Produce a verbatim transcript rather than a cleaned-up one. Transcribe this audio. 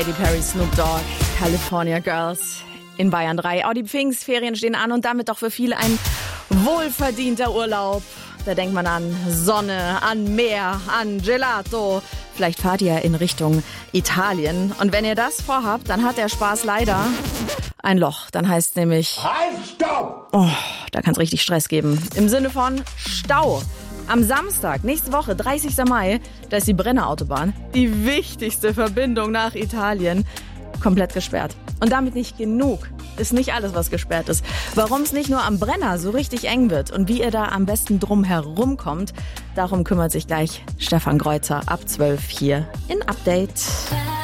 Katy Perry, Snoop Dogg, California Girls in Bayern drei. Auch die Pfingstferien stehen an und damit doch für viele ein wohlverdienter Urlaub. Da denkt man an Sonne, an Meer, an Gelato. Vielleicht fahrt ihr in Richtung Italien. Und wenn ihr das vorhabt, dann hat der Spaß leider ein Loch. Dann heißt es nämlich... Halt, stopp! Oh, da kann es richtig Stress geben. Im Sinne von Stau. Am Samstag, nächste Woche, dreißigster Mai, da ist die Brennerautobahn, die wichtigste Verbindung nach Italien, komplett gesperrt. Und damit nicht genug. Ist nicht alles, was gesperrt ist. Warum es nicht nur am Brenner so richtig eng wird und wie ihr da am besten drum herumkommt, darum kümmert sich gleich Stefan Kreuzer ab zwölf hier in Update.